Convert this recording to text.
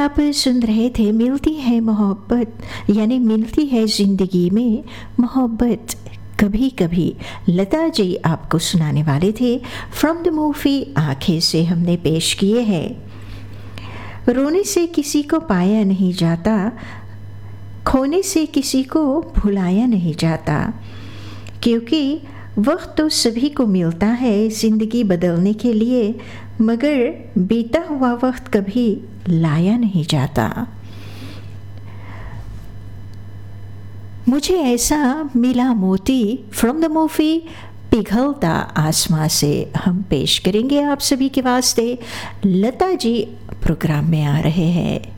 आप सुन रहे थे मिलती है मोहब्बत, यानी मिलती है ज़िंदगी में मोहब्बत कभी कभी। लता जी आपको सुनाने वाले थे फ्रॉम द मूवी आंखें से हमने पेश किए हैं। रोने से किसी को पाया नहीं जाता, खोने से किसी को भुलाया नहीं जाता, क्योंकि वक्त तो सभी को मिलता है ज़िंदगी बदलने के लिए, मगर बीता हुआ वक्त कभी लाया नहीं जाता। मुझे ऐसा मिला मोती फ्रॉम द मूवी पिघलता आसमां से हम पेश करेंगे आप सभी के वास्ते। लता जी प्रोग्राम में आ रहे हैं।